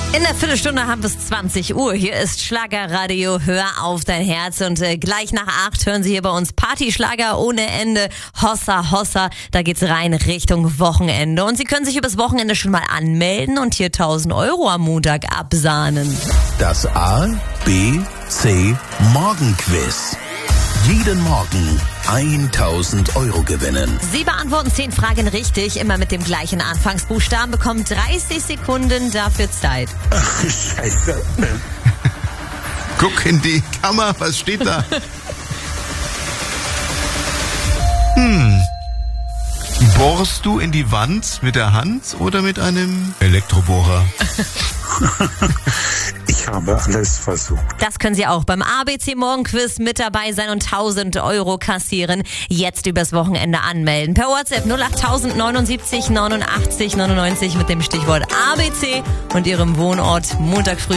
In der Viertelstunde haben wir es 20 Uhr. Hier ist Schlagerradio. Hör auf dein Herz. Und gleich nach 8 hören Sie hier bei uns Partyschlager ohne Ende. Hossa, Hossa. Da geht's rein Richtung Wochenende. Und Sie können sich übers Wochenende schon mal anmelden und hier 1.000 Euro am Montag absahnen. Das A, B, C Morgenquiz. Jeden Morgen 1.000 Euro gewinnen. Sie beantworten 10 Fragen richtig, immer mit dem gleichen Anfangsbuchstaben, bekommen 30 Sekunden dafür Zeit. Ach, Scheiße. Guck in die Kamera, was steht da? Bohrst du in die Wand mit der Hand oder mit einem Elektrobohrer? Ich habe alles versucht. Das können Sie auch beim ABC Morgenquiz mit dabei sein und 1.000 Euro kassieren. Jetzt übers Wochenende anmelden. Per WhatsApp 08000 79 89 99 mit dem Stichwort ABC und Ihrem Wohnort Montag früh.